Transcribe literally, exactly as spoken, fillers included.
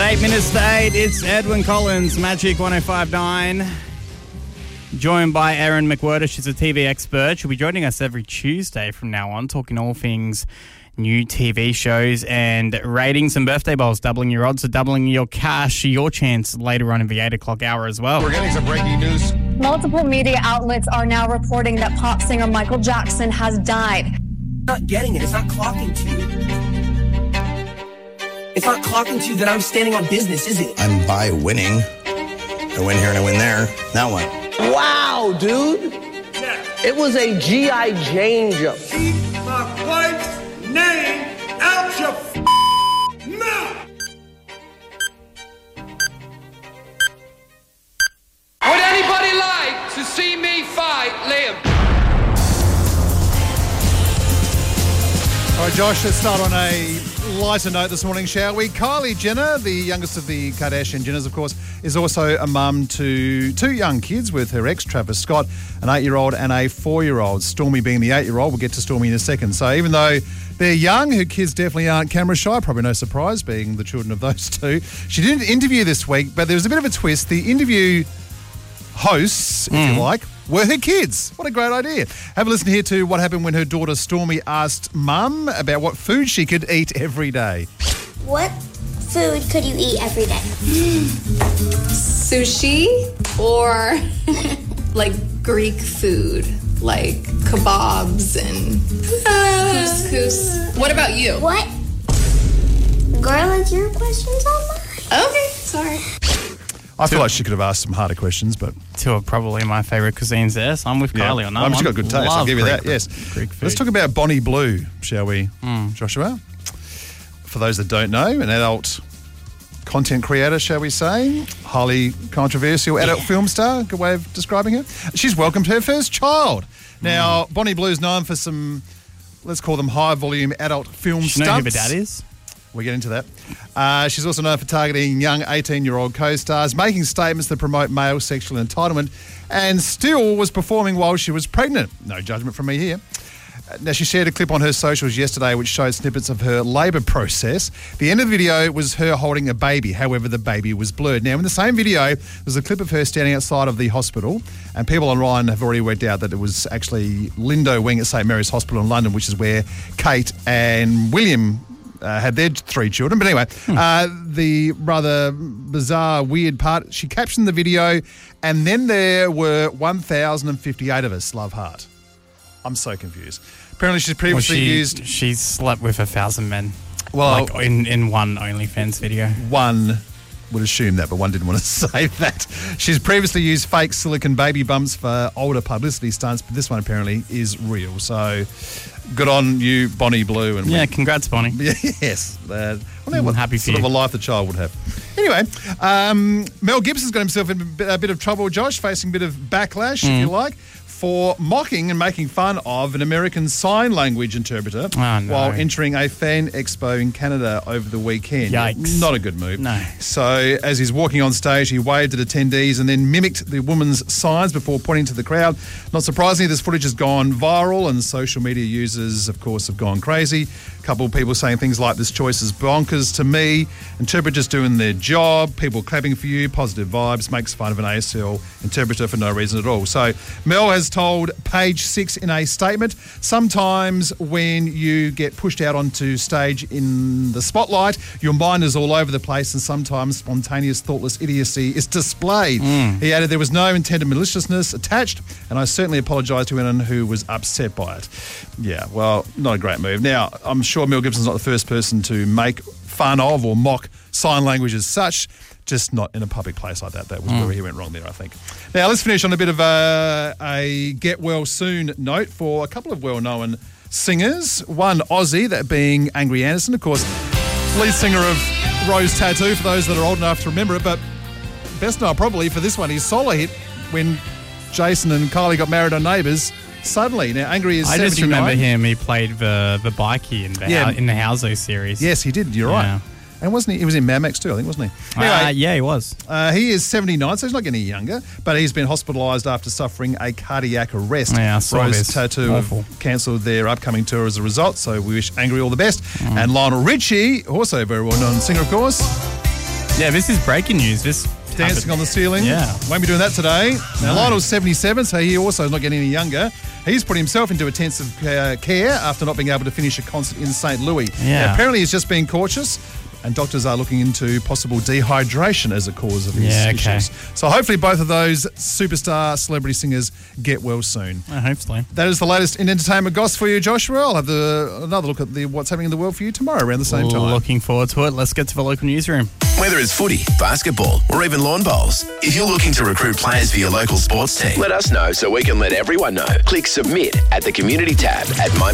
Eight minutes to eight, it's Edwin Collins, Magic one oh five point nine. Joined by Erin McWhirter. She's a T V expert. She'll be joining us every Tuesday from now on, talking all things new T V shows and ratings and birthday bowls, doubling your odds, or doubling your cash, your chance later on in the eight o'clock hour as well. We're getting some breaking news. Multiple media outlets are now reporting that pop singer Michael Jackson has died. Not getting it. It's not clocking to you. It's not clocking to you that I'm standing on business, is it? I'm by winning. I win here and I win there. Now what? Wow, dude. Yeah. It was a G I. Jane jump. Keep my wife's name out your f- mouth. Would anybody like to see me fight Liam? All right, Josh, let's start on a lighter note this morning, shall we? Kylie Jenner, the youngest of the Kardashian Jenners, of course, is also a mum to two young kids with her ex, Travis Scott, an eight-year-old and a four-year-old. Stormy being the eight-year-old. We'll get to Stormy in a second. So even though they're young, her kids definitely aren't camera shy, probably no surprise being the children of those two. She did an interview this week, but there was a bit of a twist. The interview hosts, if mm. you like, were her kids. What a great idea. Have a listen here to what happened when her daughter Stormy asked Mum about what food she could eat every day. What food could you eat every day? Sushi or like Greek food, like kebabs and couscous. What about you? What? Girl, is your questions on mine? Okay, sorry. I feel like she could have asked some harder questions, but... Two are probably my favourite cuisines there, so I'm with yeah. Kylie on that um, one. She's got good taste, Love I'll give you Greek, that, yes. Greek food. Let's talk about Bonnie Blue, shall we, mm. Joshua? For those that don't know, an adult content creator, shall we say, highly controversial adult yeah. film star, good way of describing her. She's welcomed her first child. Now, mm. Bonnie Blue's known for some, let's call them high-volume adult film Does she stunts. know who her dad is? We'll get into that. Uh, she's also known for targeting young eighteen-year-old co-stars, making statements that promote male sexual entitlement, and still was performing while she was pregnant. No judgment from me here. Now, she shared a clip on her socials yesterday which showed snippets of her labour process. The end of the video was her holding a baby. However, the baby was blurred. Now, in the same video, there's a clip of her standing outside of the hospital, and people online have already worked out that it was actually Lindo Wing at St Mary's Hospital in London, which is where Kate and William Uh, had their three children. But anyway, hmm. uh, the rather bizarre, weird part, she captioned the video, and then there were one thousand fifty-eight of us, love heart. I'm so confused. Apparently she's previously well, she, used... She's slept with a thousand men. Well, like in, in one OnlyFans video. One would assume that, but one didn't want to say that. She's previously used fake silicone baby bumps for older publicity stunts, but this one apparently is real. So... good on you, Bonnie Blue. And yeah, congrats, Bonnie. Yes. Uh, well, what happy sort for of you. a life the child would have. Anyway, um, Mel Gibson's got himself in a bit, a bit of trouble, Josh, facing a bit of backlash, mm. if you like, for mocking and making fun of an American sign language interpreter oh, no. while entering a fan expo in Canada over the weekend. Yikes. Not a good move. No. So as he's walking on stage, he waved at attendees and then mimicked the woman's signs before pointing to the crowd. Not surprisingly, this footage has gone viral and social media users, of course, have gone crazy. A couple of people saying things like, this choice is bonkers to me, interpreters doing their job, people clapping for you, positive vibes, makes fun of an A S L interpreter for no reason at all. So Mel has told Page Six in a statement, sometimes when you get pushed out onto stage in the spotlight, your mind is all over the place and sometimes spontaneous, thoughtless idiocy is displayed. Mm. He added there was no intended maliciousness attached, and I certainly apologise to anyone who was upset by it. Yeah, well, not a great move. Now, I'm sure Mel Gibson's not the first person to make fun of or mock sign language as such, just not in a public place like that. That was mm. where he went wrong there, I think. Now, let's finish on a bit of a, a get well soon note for a couple of well-known singers. One Aussie, that being Angry Anderson, of course, lead singer of Rose Tattoo, for those that are old enough to remember it, but best known probably for this one, his solo hit when Jason and Kylie got married on Neighbours. Suddenly, now Angry is I seventy-nine. just remember him. He played the the bikie in the yeah. in the Houzo series. Yes, he did. You're yeah. right. And wasn't he? He was in Mad Max too, I think, wasn't he? Anyway, uh, yeah, he was. Uh, he is seventy-nine, so he's not getting any younger. But he's been hospitalised after suffering a cardiac arrest. Yeah, I saw Rose this. Tattoo Awful. have cancelled their upcoming tour as a result. So we wish Angry all the best. Mm. And Lionel Richie, also a very well-known singer, of course. Yeah, this is breaking news. This Dancing happened. on the ceiling. Yeah. Won't be doing that today. Now, No. Lionel's seventy-seven, so he also is not getting any younger. He's put himself into intensive uh, care after not being able to finish a concert in Saint Louis. Yeah. Now, apparently, he's just being cautious, and doctors are looking into possible dehydration as a cause of his Yeah, okay. issues. So hopefully both of those superstar celebrity singers get well soon. I hope so. That is the latest in entertainment goss for you, Joshua. I'll have the, another look at the what's happening in the world for you tomorrow around the same time. Looking forward to it. Let's get to the local newsroom. Whether it's footy, basketball, or even lawn bowls, if you're looking to recruit players for your local sports team, let us know so we can let everyone know. Click submit at the community tab at my